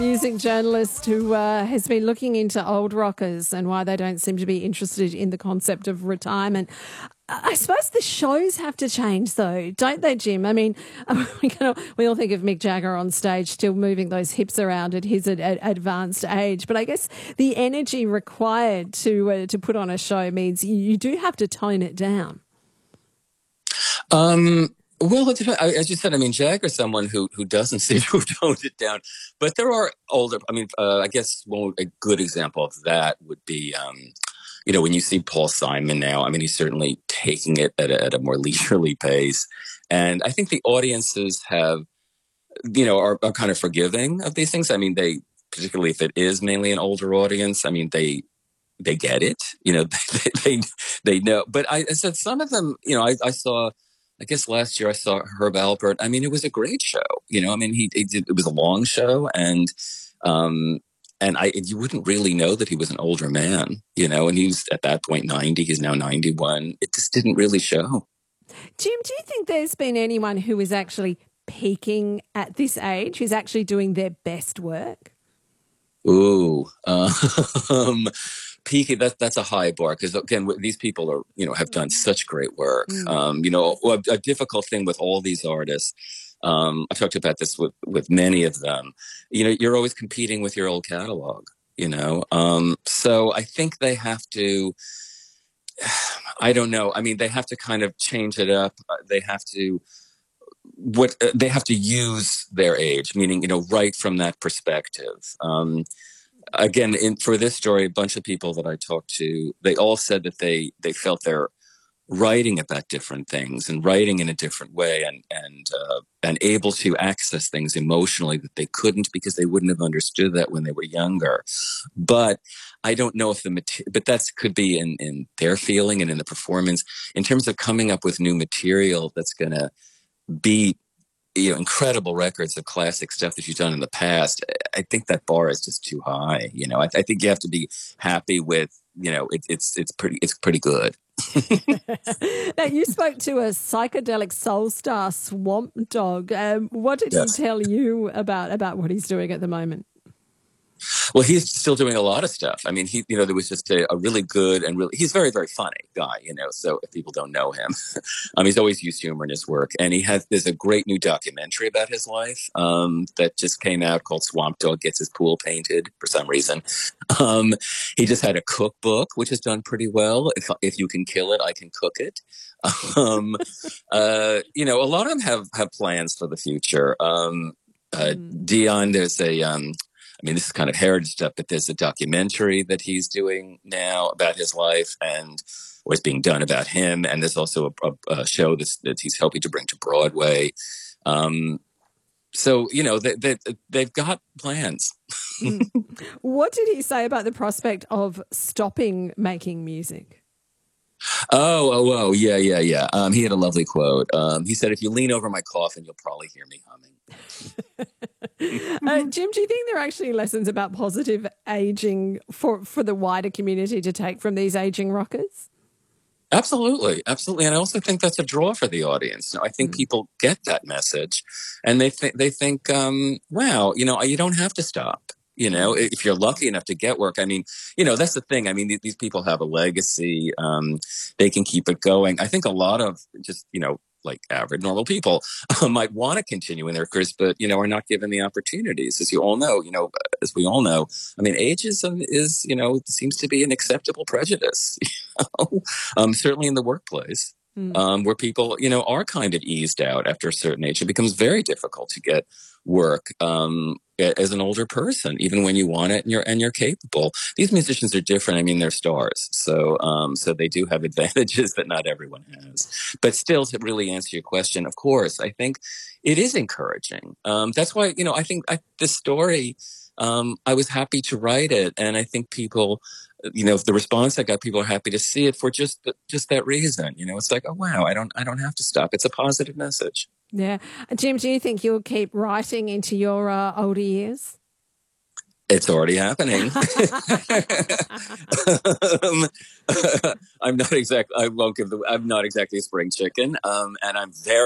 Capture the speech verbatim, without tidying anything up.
Music journalist who uh, has been looking into old rockers and why they don't seem to be interested in the concept of retirement. I suppose the shows have to change though, don't they, Jim? I mean, we, can, we all think of Mick Jagger on stage still moving those hips around at his ad, ad, advanced age, but I guess the energy required to uh, to put on a show means you, you do have to tone it down. Um. Well, it depends. As you said, I mean, Jagger's someone who who doesn't seem to have toned it down. But there are older. I mean, uh, I guess one a good example of that would be, um, you know, when you see Paul Simon now. I mean, he's certainly taking it at a, at a more leisurely pace, and I think the audiences have, you know, are, are kind of forgiving of these things. I mean, they particularly if it is mainly an older audience. I mean, they. They get it, you know. They they, they know. But I, I said some of them, you know. I, I saw. I guess last year I saw Herb Alpert. I mean, it was a great show. You know, I mean, he, he did, it was a long show, and um, and I you wouldn't really know that he was an older man. You know, and he was at that point ninety. He's now ninety-one. It just didn't really show. Jim, do you think there's been anyone who is actually peaking at this age, who's actually doing their best work? Ooh, um, peaking. That that's a high bar because again, these people are you know have done such great work. Mm. Um, you know, a, a difficult thing with all these artists. Um, I talked about this with with many of them. You know, you're always competing with your old catalog. You know, um, so I think they have to. I don't know. I mean, they have to kind of change it up. They have to. What uh, they have to use their age, meaning you know, right from that perspective. Um, again, in, for this story, a bunch of people that I talked to, they all said that they they felt they're writing about different things and writing in a different way, and and uh, and able to access things emotionally that they couldn't because they wouldn't have understood that when they were younger. But I don't know if the material, but that could be in in their feeling and in the performance in terms of coming up with new material that's going to beat you know incredible records of classic stuff that you've done in the past. I think that bar is just too high. You know, I, I think you have to be happy with you know it, it's it's pretty it's pretty good. Now, you spoke to a psychedelic soul star, Swamp Dogg. Um, what did yes. he tell you about about what he's doing at the moment? Well, he's still doing a lot of stuff. I mean, he, you know, there was just a, a really good and really, he's very, very funny guy, you know, so if people don't know him, um, he's always used humor in his work. And he has, there's a great new documentary about his life um, that just came out called Swamp Dogg Gets His Pool Painted for some reason. Um, he just had a cookbook, which has done pretty well. If, if you can kill it, I can cook it. Um, uh, you know, a lot of them have, have plans for the future. Um, uh, mm. Dion, there's a, um, I mean, this is kind of heritage stuff, but there's a documentary that he's doing now about his life and what's being done about him. And there's also a, a, a show that's, that he's helping to bring to Broadway. Um, so, you know, they, they, they've got plans. Mm. What did he say about the prospect of stopping making music? Oh, oh, oh, yeah, yeah, yeah. Um, he had a lovely quote. Um, he said, if you lean over my coffin, you'll probably hear me humming. uh, Jim, do you think there are actually lessons about positive aging for, for the wider community to take from these aging rockers? Absolutely, absolutely. And I also think that's a draw for the audience. You know, I think mm. people get that message and they, th- they think, um, wow, you know, you don't have to stop. You know, if you're lucky enough to get work, I mean, you know, that's the thing. I mean, th- these people have a legacy. Um, they can keep it going. I think a lot of just, you know, like average, normal people uh, might want to continue in their careers, but, you know, are not given the opportunities. As you all know, you know, as we all know, I mean, ageism is, you know, seems to be an acceptable prejudice, you know? um, certainly in the workplace. Mm. Um, where people, you know, are kind of eased out after a certain age. It becomes very difficult to get work um, as an older person, even when you want it and you're and you're capable. These musicians are different. I mean, they're stars, so um, so they do have advantages that not everyone has. But still, to really answer your question, of course, I think it is encouraging. Um, that's why, you know, I think I, this story. Um, I was happy to write it, and I think people. You know, the response I got, people are happy to see it for just just that reason. You know, it's like, oh wow, I don't I don't have to stop. It's a positive message. Yeah, Jim, do you think you'll keep writing into your uh, older years? It's already happening. um, I'm not exactly. I won't give the. I'm not exactly a spring chicken, um, and I'm very.